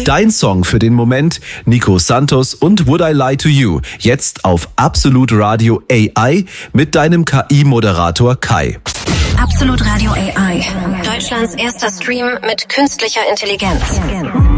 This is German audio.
Dein Song für den Moment, Nico Santos und Would I Lie to You, jetzt auf Absolut Radio AI mit deinem KI-Moderator Kai. Absolut Radio AI, Deutschlands erster Stream mit künstlicher Intelligenz.